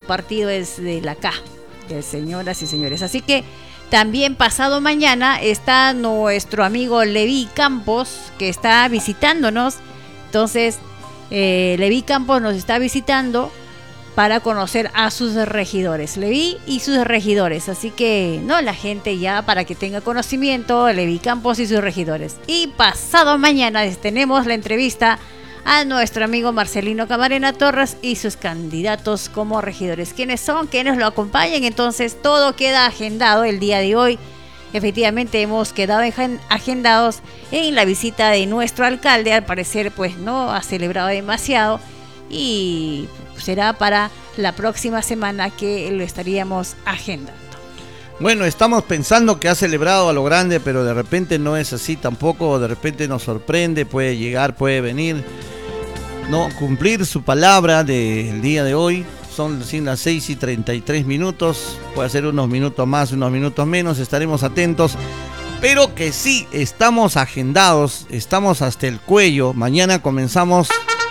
partido es de la K, señoras y señores. Así que también pasado mañana está nuestro amigo Levi Campos, que está visitándonos. Entonces, Levi Campos nos está visitando para conocer a sus regidores, Levi y sus regidores. Así que, no, la gente ya para que tenga conocimiento, Levi Campos y sus regidores. Y pasado mañana tenemos la entrevista a nuestro amigo Marcelino Camarena Torres y sus candidatos como regidores. ¿Quiénes son? ¿Quiénes lo acompañan? Entonces todo queda agendado el día de hoy. Efectivamente hemos quedado agendados en la visita de nuestro alcalde. Al parecer pues no ha celebrado demasiado y será para la próxima semana que lo estaríamos agendando. Bueno, estamos pensando que ha celebrado a lo grande, pero de repente no es así tampoco. De repente nos sorprende, puede llegar, puede venir. No, cumplir su palabra del día de hoy. Son las 6:33. Puede ser unos minutos más, unos minutos menos. Estaremos atentos. Pero que sí, estamos agendados. Estamos hasta el cuello. Mañana comenzamos.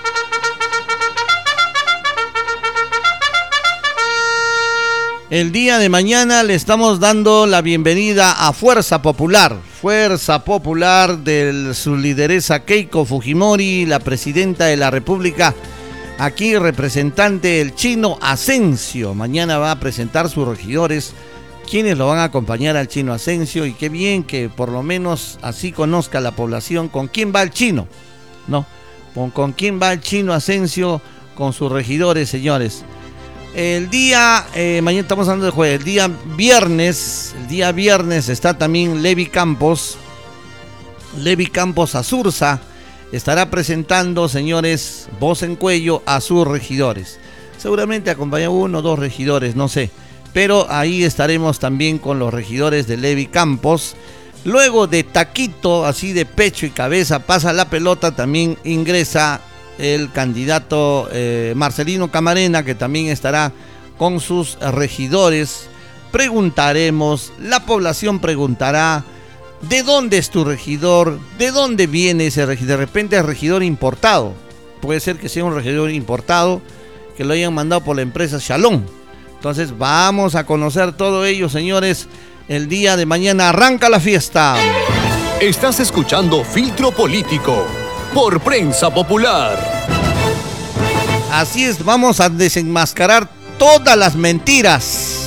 El día de mañana le estamos dando la bienvenida a Fuerza Popular de su lideresa Keiko Fujimori, la presidenta de la República. Aquí representante el Chino Asensio. Mañana va a presentar sus regidores, quienes lo van a acompañar al Chino Asensio. Y qué bien que por lo menos así conozca la población con quién va el Chino, ¿no? Con quién va el Chino Asensio, con sus regidores, señores. El día, mañana estamos hablando de jueves, el día viernes está también Levi Campos Azurza, estará presentando, señores, voz en cuello a sus regidores. Seguramente acompaña uno o dos regidores, no sé, pero ahí estaremos también con los regidores de Levi Campos. Luego de taquito, así de pecho y cabeza, pasa la pelota, también ingresa el candidato Marcelino Camarena, que también estará con sus regidores. Preguntaremos, la población preguntará, ¿de dónde es tu regidor? ¿De dónde viene ese regidor? De repente es regidor importado. Puede ser que sea un regidor importado, que lo hayan mandado por la empresa Shalom. Entonces vamos a conocer todo ello, señores. El día de mañana arranca la fiesta. Estás escuchando Filtro Político por Prensa Popular. Así es, vamos a desenmascarar todas las mentiras.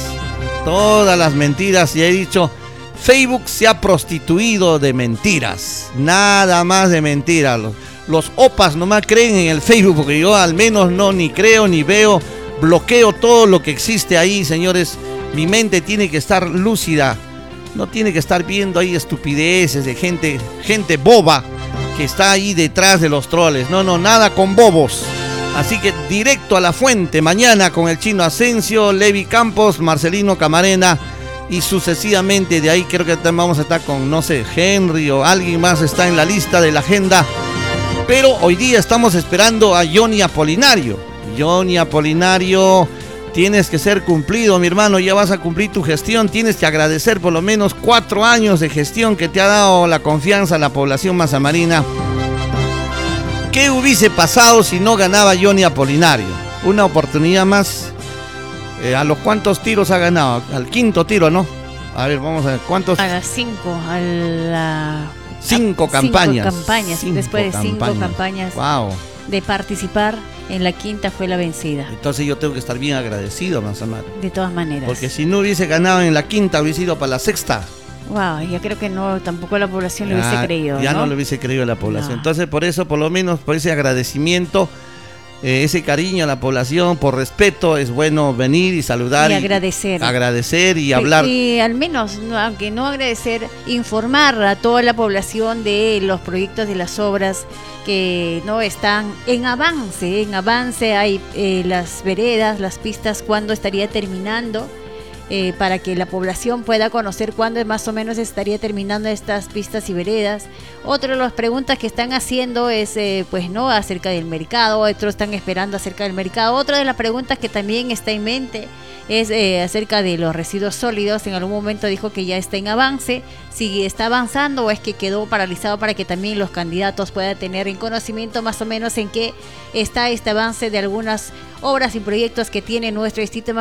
Y he dicho, Facebook se ha prostituido de mentiras. Nada más de mentiras. Los opas nomás creen en el Facebook, porque yo al menos no ni creo ni veo. Bloqueo todo lo que existe ahí, señores. Mi mente tiene que estar lúcida. No tiene que estar viendo ahí estupideces de gente boba que está ahí detrás de los troles. No, nada con bobos. Así que directo a la fuente mañana con el Chino Asensio, Levi Campos, Marcelino Camarena y sucesivamente. De ahí creo que vamos a estar con, no sé, Henry o alguien más está en la lista de la agenda. Pero hoy día estamos esperando a Johnny Apolinario. Johnny Apolinario, tienes que ser cumplido, mi hermano. Ya vas a cumplir tu gestión. Tienes que agradecer por lo menos 4 años de gestión que te ha dado la confianza a la población mazamarina. ¿Qué hubiese pasado si no ganaba Johnny Apolinario? Una oportunidad más. ¿A los cuántos tiros ha ganado? Al 5.º tiro, ¿no? A ver, vamos a ver, ¿cuántos? A las 5, a la... 5 campañas. 5 campañas, después de 5 campañas wow. De participar, en la 5ª fue la vencida. Entonces yo tengo que estar bien agradecido, Manzamar. De todas maneras. Porque si no hubiese ganado en la 5ª, hubiese ido para la 6ª. Wow, ya creo que no, tampoco la población lo hubiese creído. Ya no lo hubiese creído la población. No. Entonces, por eso, por lo menos, por ese agradecimiento, ese cariño a la población, por respeto, es bueno venir y saludar. Y agradecer. Agradecer y hablar. Y al menos, aunque no agradecer, informar a toda la población de los proyectos, de las obras que no están en avance. En avance hay las veredas, las pistas, cuándo estaría terminando. Para que la población pueda conocer cuándo más o menos estaría terminando estas pistas y veredas. Otra de las preguntas que están haciendo es acerca del mercado. Otros están esperando acerca del mercado. Otra de las preguntas que también está en mente es acerca de los residuos sólidos. En algún momento dijo que ya está en avance. Si está avanzando o es que quedó paralizado, para que también los candidatos puedan tener en conocimiento más o menos en qué está este avance de algunas obras y proyectos que tiene nuestro distrito